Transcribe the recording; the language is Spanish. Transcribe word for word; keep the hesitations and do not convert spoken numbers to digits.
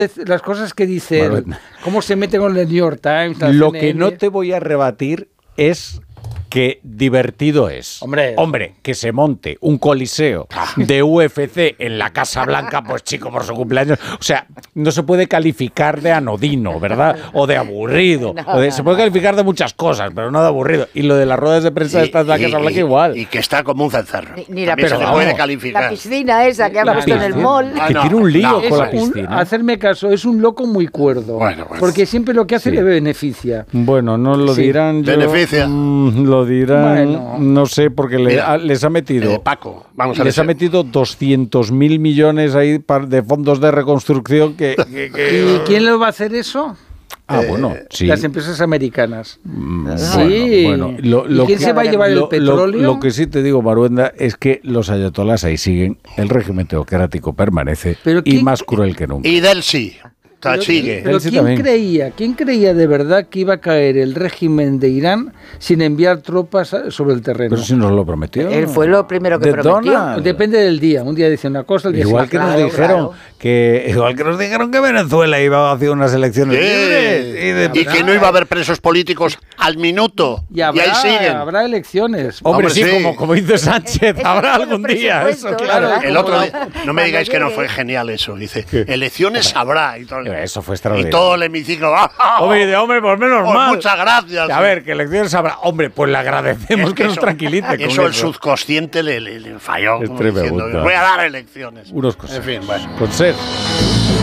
las cosas que dice Bueno, él, cómo se mete con el New York Times. Lo C N N. que no te voy a rebatir es que divertido es. Hombre, Hombre, que se monte un coliseo de U F C en la Casa Blanca, pues chico, por su cumpleaños. O sea, no se puede calificar de anodino, ¿verdad? O de aburrido. No, o de, no, se puede no. calificar de muchas cosas, pero no de aburrido. Y lo de las ruedas de prensa Y- estas de la y- Casa Blanca y- igual. Y que está como un cencerro. Ni- ni la También se le piscina. puede Vamos. calificar. La piscina esa que ha La puesto en el piscina. mall. Ah, que no, tiene un lío no, con la Es un- piscina. hacerme caso, es un loco muy cuerdo. Bueno, bueno. Porque siempre lo que hace Sí. le beneficia. Bueno, no lo Sí. dirán yo. Beneficia. mm, lo dirán, Bueno. no sé, porque le- Mira, a- les ha metido... Eh, Paco, vamos a les ha ver. metido doscientos mil millones ahí par- de fondos de reconstrucción que... que- que- ¿Y quién lo va a hacer eso? Ah, bueno, sí. Las empresas americanas. Mm, Sí. Bueno, bueno, lo, ¿Y lo quién que- se va a llevar el lo- lo- petróleo? Lo, que sí te digo, Maruenda, es que los ayatolás ahí siguen, el régimen teocrático permanece Pero y ¿quién- más cruel que nunca. Y del sí. Pero, Sigue. pero Él sí ¿quién también. creía, quién creía de verdad que iba a caer el régimen de Irán sin enviar tropas a- sobre el terreno? Pero si nos lo prometió. Él fue lo primero que De prometió. Donald. Depende del día. Un día dice una cosa, el día Igual dice que nos otra. claro, dijeron claro. que igual que nos dijeron que Venezuela iba a hacer unas elecciones Sí. libres y, de- Y que no iba a haber presos políticos al minuto. Y, habrá, ahí siguen. habrá elecciones. Hombre, Hombre, sí, sí. Como, como dice Sánchez, Eso habrá fue algún el día, eso, presupuesto, claro. ¿verdad? El otro Como día, no cuando me digáis que no llegue. fue genial eso, dice. Elecciones habrá. Y todo, Eso fue y extraordinario. todo el hemiciclo. ¡ah, ah, ah! Hombre, de hombre, por menos Pues mal. muchas gracias. A ver, que elecciones habrá. Hombre, pues le agradecemos Es que, nos eso- tranquilice con Eso el eso. subconsciente le, le- le falló. Es como tremendo. diciendo, voy a dar elecciones. Unos cosas. En fin, bueno. Con ser.